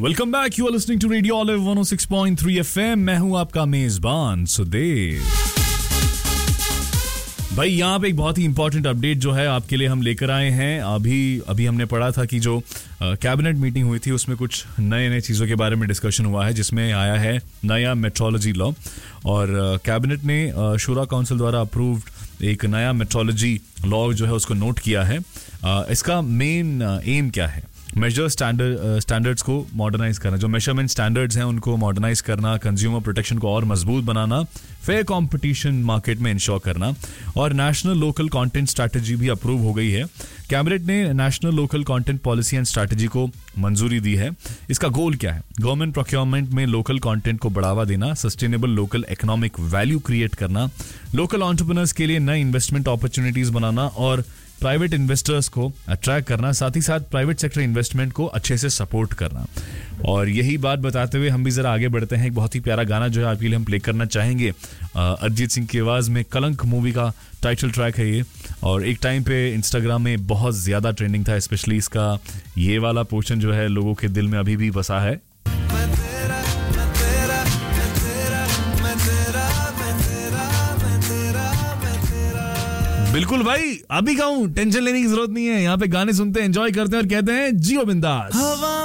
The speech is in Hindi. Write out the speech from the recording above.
Welcome back, you are listening to radio olive 106.3 FM. मैं हूं आपका मेजबान सुदेव। भाई यहाँ पे एक बहुत ही इंपॉर्टेंट अपडेट जो है आपके लिए हम लेकर आए हैं। अभी हमने पढ़ा था कि जो कैबिनेट मीटिंग हुई थी उसमें कुछ नए चीज़ों के बारे में डिस्कशन हुआ है, जिसमें आया है नया मेट्रोलॉजी लॉ। और कैबिनेट ने शूरा काउंसिल द्वारा अप्रूव्ड एक नया मेट्रोलॉजी लॉ जो है उसको नोट किया है। इसका मेन एम क्या है? मेजर स्टैंडर्ड्स को मॉडर्नाइज करना, जो मेजरमेंट स्टैंडर्ड्स हैं उनको मॉडर्नाइज करना, कंज्यूमर प्रोटेक्शन को और मजबूत बनाना, फेयर कंपटीशन मार्केट में इंश्योर करना, और नेशनल लोकल कंटेंट स्ट्रैटेजी भी अप्रूव हो गई है। कैबिनेट ने national local content policy and strategy को मंजूरी दी है। इसका गोल क्या है? गवर्नमेंट प्रोक्योरमेंट में लोकल कंटेंट को बढ़ावा देना, sustainable local economic value create करना, लोकल एंटरप्रेन्योर्स के लिए नई इन्वेस्टमेंट अपॉर्चुनिटीज बनाना और प्राइवेट इन्वेस्टर्स को अट्रैक्ट करना, साथ ही साथ प्राइवेट सेक्टर इन्वेस्टमेंट को अच्छे से सपोर्ट करना। और यही बात बताते हुए हम भी जरा आगे बढ़ते हैं। एक बहुत ही प्यारा गाना जो है आपके लिए हम प्ले करना चाहेंगे। अरिजीत सिंह की आवाज में कलंक मूवी का टाइटल ट्रैक है ये, और एक टाइम पे इंस्टाग्राम में बहुत ज्यादा ट्रेंडिंग था, स्पेशली इसका ये वाला पोर्शन जो है लोगों के दिल में अभी भी बसा है। बिल्कुल भाई, अभी गाऊं, टेंशन लेने की जरूरत नहीं है। यहाँ पे गाने सुनते हैं, एंजॉय करते हैं और कहते हैं जियो बिंदास।